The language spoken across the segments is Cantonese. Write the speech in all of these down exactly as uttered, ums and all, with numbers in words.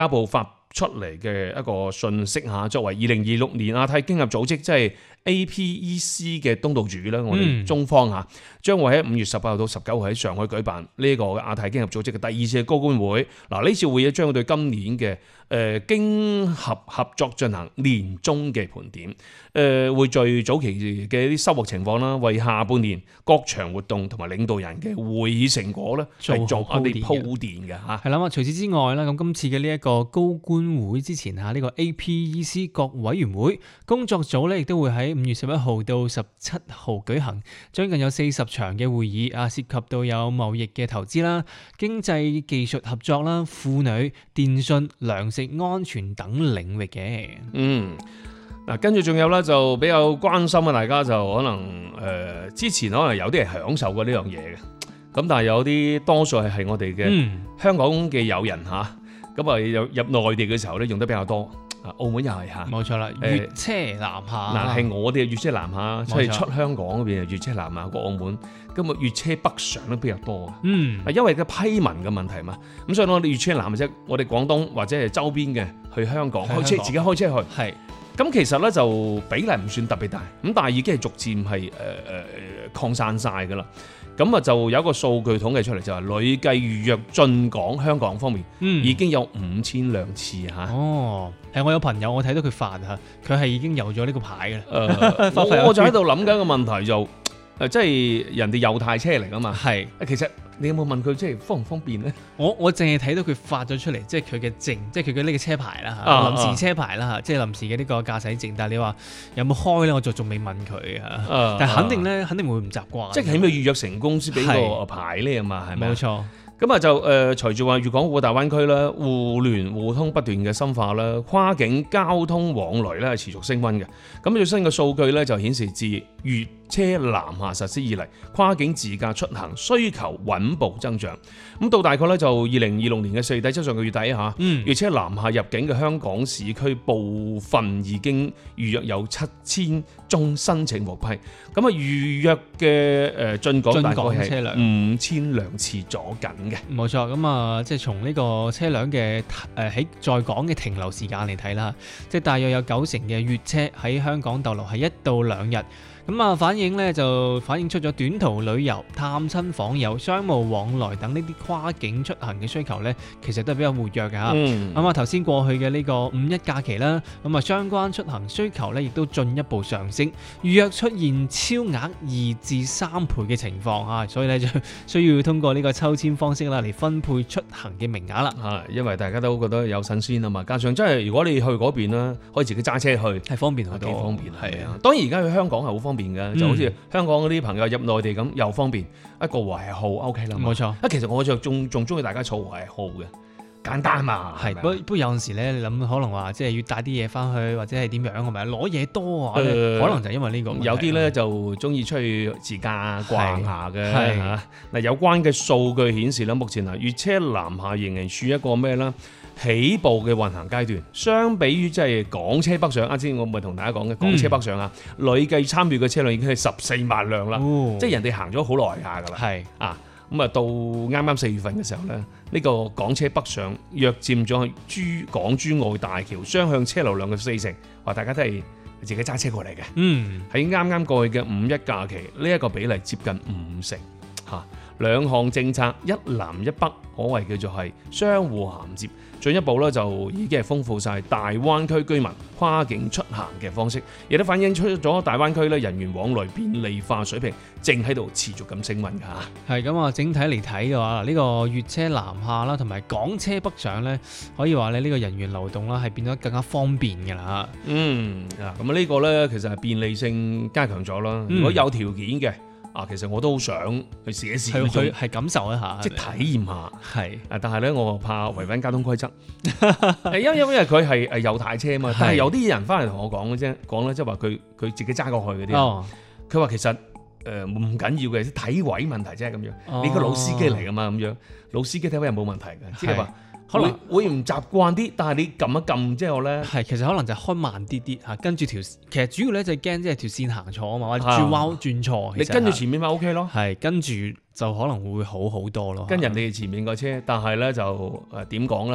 家部發出嚟嘅一個訊息嚇，作為二零二六年亞太經合組織即係 A P E C 嘅東道主咧，我哋中方嚇將會喺五月十八號到十九號喺上海舉辦呢個亞太經合組織嘅第二次高官會。嗱，呢次會議將會對今年嘅誒經合合作進行年終嘅盤點，誒會聚早期嘅啲收穫情況啦，為下半年各場活動同埋領導人嘅會議成果咧係做一啲鋪墊嘅嚇。 係啦，除此之外咧，咁今次嘅呢一個高官會之前嚇，呢個 A P E C 各委員會工作組咧亦都會喺五月十一號到十七號舉行，將近有四十場嘅會議啊，涉及到有貿易嘅投資啦、經濟技術合作啦、婦女、電信、糧食安全等領域嘅。 嗯，嗱，跟住仲有咧就比較關心啊，大家就可能誒、呃、之前可能有啲係享受過呢樣嘢嘅，咁但係有啲多數係係我哋嘅香港嘅友人嚇，咁啊入入內地嘅時候咧用得比較多。啊，澳門又係嚇， 冇錯啦，粵車南下。嗱、 呃，係我哋嘅粵車南下，即係出香港嗰邊係粵車南下過澳門，咁啊粵車北上都比較多。嗯，因為個批文嘅問題嘛，咁所以我哋粵車南即係我哋廣東或者係周邊嘅去香港開車，自己開車去。係，咁其實咧就比例唔算特別大，咁但係已經係逐漸係誒誒擴散晒㗎啦。咁啊就有一個數據統計出嚟，就係累計預約進港香港方面，嗯、已經有五千輛次嚇。哦， 係我有朋友我睇到佢發嚇，佢係已經有咗呢個牌嘅。誒、 呃，我我就喺度諗緊個問題就誒，即係人哋右軚車嚟㗎嘛。係，其實你有冇問佢即係方唔方便咧？ 我我淨係睇到佢發咗出嚟，即係佢嘅證，即係佢嘅呢個車牌啦嚇，臨時車牌啦嚇，即係臨時嘅呢個駕駛證。但係你話有冇開咧，我就仲未問佢嚇。但係肯定咧，肯定會唔習慣。 即係起碼預約成功先俾個牌咧啊嘛，係咪？ 冇錯。 咁啊就誒、呃，隨住話粵港澳大灣區啦，互聯互通不斷嘅深化啦，跨境交通往來咧係持續升溫嘅。咁最新嘅數據咧就顯示，自粵車南下實施以嚟，跨境自駕出行需求穩步增長。咁到大概咧就二零二六年嘅四月底，即上個月底嚇，嗯、粵車南下入境嘅香港市區部分已經預約有七千宗申請獲批。咁啊預約嘅誒進港大概係五千輛次左緊嘅。 冇錯，咁啊即係從呢個車輛嘅誒喺在港嘅停留時間嚟睇啦，即係大約有九成嘅粵車喺香港逗留係一到兩日。咁啊，反映咧就反映出咗短途旅遊、探親訪友、商務往來等呢啲跨境出行嘅需求咧，其實都係比較活躍嘅嚇。咁啊頭先過去嘅呢個五一假期啦，咁啊相關出行需求咧亦都進一步上升，預約出現超額二至三倍嘅情況嚇，所以咧就需要通過呢個抽籤方式啦嚟分配出行嘅名額啦。 啊，因為大家都覺得有新鮮啊嘛，加上真係如果你去嗰邊啦，可以自己揸車去，係方便好多，幾方便係啊。當然而家去香港係好方便。嘅就好似香港嗰啲朋友入內地咁又方便，一個和號 O K 啦，冇錯。啊，其實我就仲仲中意大家儲和號嘅，簡單嘛。係，不不過有陣時咧，你諗可能話即係要帶啲嘢翻去，或者係點樣係咪？攞嘢多啊，呃、可能就因為呢個。有啲咧就中意出去自駕逛下嘅嚇。嗱，有關嘅數據顯示咧，目前啊，粵車南下仍然處一個咩咧？起步嘅運行階段，相比於即係港車北上，啱先我咪同大家講嘅港車北上啊，嗯、累計參與嘅車輛已經係十四萬輛啦，哦、即係人哋行咗好耐下噶啦。係啊，咁啊到啱啱四月份嘅時候咧，呢、呢個港車北上約佔咗珠港珠澳大橋雙向車流量嘅四成，話大家都係自己揸車過嚟嘅。嗯，喺啱啱過去嘅五一假期，呢、呢、一個比例接近五成嚇。兩項政策一南一北，可謂叫做係相互銜接，進一步咧就已經係豐富晒大灣區居民跨境出行嘅方式，亦都反映出咗大灣區咧人員往來便利化水平正喺度持續咁升溫㗎嚇。係咁啊，整體嚟睇嘅話，呢、呢個粵車南下啦，同埋港車北上咧，可以話咧呢個人員流動啦係變得更加方便㗎啦嚇。嗯，啊咁啊呢個咧其實係便利性加強咗啦。如果有條件嘅。啊，其實我都好想去試一試，去去係感受一下，即係體驗下。係，但係咧我怕違反交通規則，因因因為佢係誒右軚車啊嘛。但係有啲人翻嚟同我講嘅啫，講咧即係話佢佢自己揸過去嗰啲。哦，佢話其實誒唔緊要嘅，體位問題啫咁樣。哦、你個老司機嚟噶嘛咁樣，老司機體位係冇問題嘅，即係話。可能會唔習慣啲，但係你撳一撳之後咧，係其實可能就開慢啲啲嚇，跟住條其實主要咧就係驚即係條線行錯啊嘛，或者轉彎轉錯，你跟住前面咪 O K 咯，係跟住就可能會好好多咯。跟人哋前面個車，但係咧就誒點講啦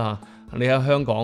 你喺香港